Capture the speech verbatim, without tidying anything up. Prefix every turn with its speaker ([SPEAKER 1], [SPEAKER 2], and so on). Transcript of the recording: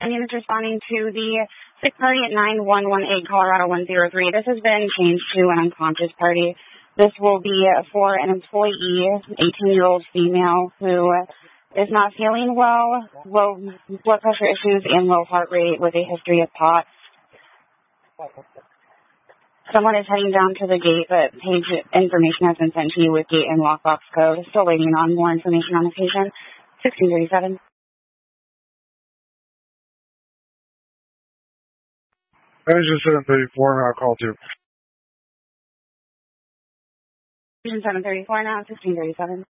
[SPEAKER 1] I'm units responding to the six party at nine one one eight Colorado one zero three. This has been changed to an unconscious party. This will be for an employee, eighteen-year-old female who is not feeling well, low blood pressure issues, and low heart rate with a history of P O T S. Someone is heading down to the gate, but page information has been sent to you with gate and lockbox code. Still waiting on more information on the patient. sixteen thirty-seven.
[SPEAKER 2] Patient seven thirty-four, now call two.
[SPEAKER 1] Patient seven thirty-four now, sixteen thirty-seven.